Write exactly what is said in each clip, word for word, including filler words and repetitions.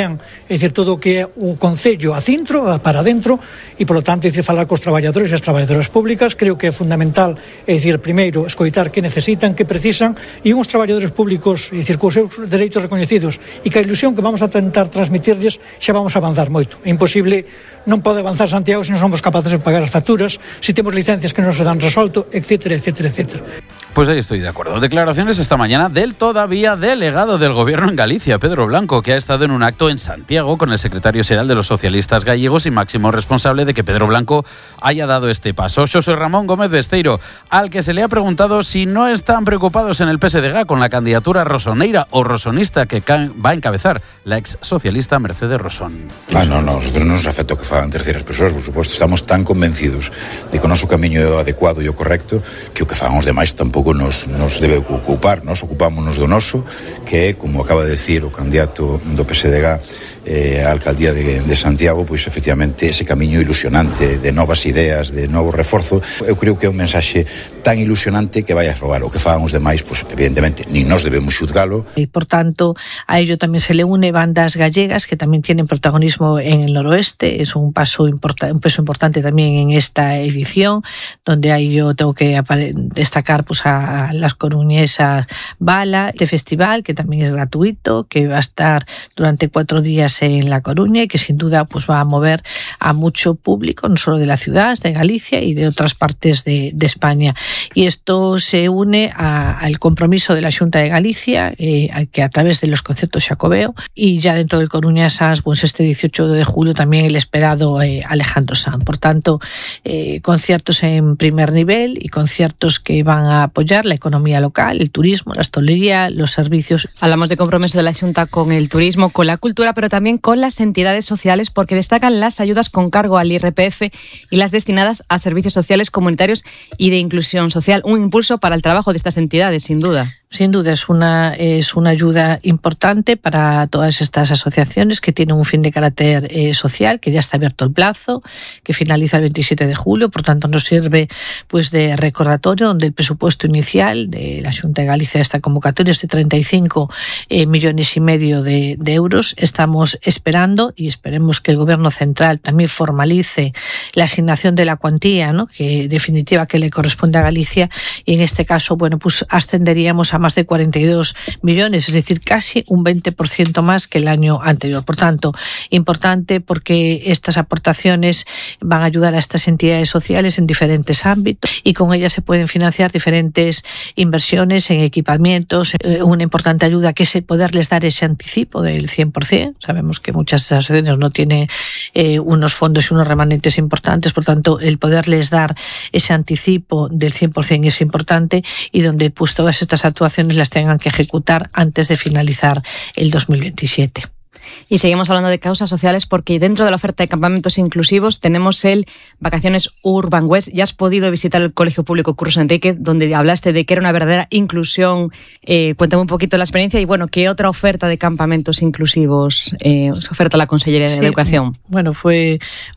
é dicir, todo o que é o Concello a cintro, para dentro, e, polo tanto, é dicir, falar cos traballadores e as traballadoras públicas. Creo que é fundamental, é dicir, primeiro, escoitar que necesitan, que precisan, e uns traballadores públicos, é dicir, cos seus dereitos recoñecidos, e que a ilusión que vamos a tentar transmitirles, xa vamos a avanzar moito. É imposible, non pode avanzar Santiago se non somos capaces de pagar as facturas, se temos licencias que non se dan resolto, etcétera, etcétera, etcétera. Pues ahí estoy de acuerdo. Declaraciones esta mañana del todavía delegado del Gobierno en Galicia, Pedro Blanco, que ha estado en un acto en Santiago con el secretario xeral de los socialistas gallegos y máximo responsable de que Pedro Blanco haya dado este paso. Xosé Ramón Gómez Besteiro, al que se le ha preguntado si no están preocupados en el P S D G con la candidatura rosoneira o rosonista que va a encabezar la ex socialista Mercedes Rosón. Ah, no, no, nosotros non nos afecta o que fagan terceiras persoas, por suposto. Estamos tan convencidos de que o noso camiño é o adecuado e o correcto que o que fagan os demais tampouco Nos, nos debe ocupar. Nos ocupámonos do noso, que é, como acaba de decir o candidato do P S D G eh, a alcaldía de, de Santiago, pois efectivamente ese camiño ilusionante de novas ideas, de novo reforzo. Eu creo que é un mensaxe tan ilusionante que vai a falar o que fagan os demais, pois evidentemente nin nos debemos xuzgalo. Y por tanto a ello también se le une bandas gallegas que también tienen protagonismo en el noroeste. Es un paso importante, un peso importante también en esta edición, donde ahí yo tengo que destacar pues a las coruñesas Bala, este festival que también es gratuito, que va a estar durante cuatro días en La Coruña y que sin duda pues va a mover a mucho público, no solo de la ciudad, de Galicia y de otras partes de, de España. Y esto se une a, al compromiso de la Xunta de Galicia, eh, que a través de los conceptos Xacobeo, y ya dentro del Coruñasas, pues este dieciocho de julio también el esperado eh, Alejandro Sanz. Por tanto, eh, conciertos en primer nivel y conciertos que van a apoyar la economía local, el turismo, la hostelería, los servicios. Hablamos de compromiso de la Xunta con el turismo, con la cultura, pero también con las entidades sociales, porque destacan las ayudas con cargo al I R P F y las destinadas a servicios sociales comunitarios y de inclusión social. Un impulso para el trabajo de estas entidades, sin duda. Sin duda es una, es una ayuda importante para todas estas asociaciones que tienen un fin de carácter eh, social, que ya está abierto el plazo, que finaliza el veintisiete de julio, por tanto nos sirve pues de recordatorio, donde el presupuesto inicial de la Xunta de Galicia de esta convocatoria es de treinta y cinco eh, millones y medio de, de euros. Estamos esperando y esperemos que el Gobierno central también formalice la asignación de la cuantía, ¿no?, que definitiva que le corresponde a Galicia, y en este caso, bueno, pues ascenderíamos a más de cuarenta y dos millones, es decir, casi un veinte por ciento más que el año anterior. Por tanto, importante porque estas aportaciones van a ayudar a estas entidades sociales en diferentes ámbitos y con ellas se pueden financiar diferentes inversiones en equipamientos. Eh, una importante ayuda que es el poderles dar ese anticipo del cien por ciento. Sabemos que muchas asociaciones no tienen eh, unos fondos y unos remanentes importantes, por tanto, el poderles dar ese anticipo del cien por ciento es importante, y donde pues todas estas actuaciones las tengan que ejecutar antes de finalizar el dos mil veintisiete. Y seguimos hablando de causas sociales porque dentro de la oferta de campamentos inclusivos tenemos el Vacaciones Urban West. Ya has podido visitar el Colegio Público Curros Enrique, donde hablaste de que era una verdadera inclusión. Eh, cuéntame un poquito la experiencia y, bueno, ¿qué otra oferta de campamentos inclusivos eh, oferta la Consellería de sí, Educación? Bueno, fue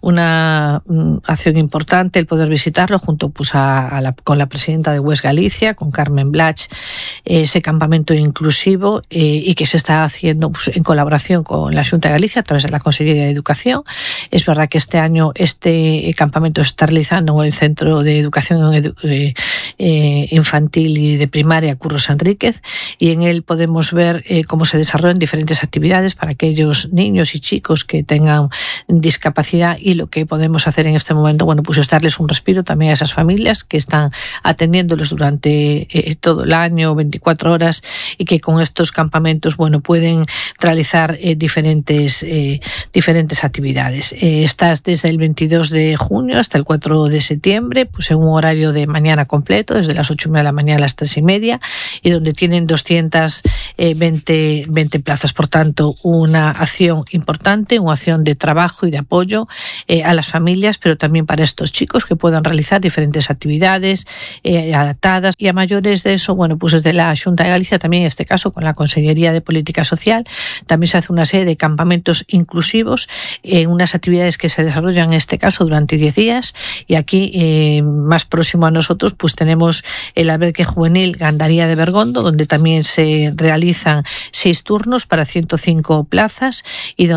una um, acción importante el poder visitarlo junto pues, a, a la, con la presidenta de West Galicia, con Carmen Blach, eh, ese campamento inclusivo eh, y que se está haciendo pues, en colaboración con con la Xunta de Galicia a través de la Consellería de Educación. Es verdad que este año este campamento se está realizando en el Centro de Educación eh, eh, Infantil y de Primaria Curros Enríquez, y en él podemos ver eh, cómo se desarrollan diferentes actividades para aquellos niños y chicos que tengan discapacidad, y lo que podemos hacer en este momento, bueno, pues es darles un respiro también a esas familias que están atendiéndolos durante eh, todo el año, veinticuatro horas, y que con estos campamentos, bueno, pueden realizar eh, diferentes eh, diferentes actividades. Eh, estás desde el veintidós de junio hasta el cuatro de septiembre, pues en un horario de mañana completo, desde las ocho y media de la mañana a las tres y media, y donde tienen doscientas veinte plazas. Por tanto, una acción importante, una acción de trabajo y de apoyo eh, a las familias, pero también para estos chicos que puedan realizar diferentes actividades eh, adaptadas. Y a mayores de eso, bueno, pues desde la Xunta de Galicia, también en este caso con la Consellería de Política Social, también se hace una serie de campamentos inclusivos en unas actividades que se desarrollan en este caso durante diez días, y aquí eh, más próximo a nosotros pues tenemos el albergue juvenil Gandaría de Bergondo, donde también se realizan seis turnos para ciento cinco plazas y donde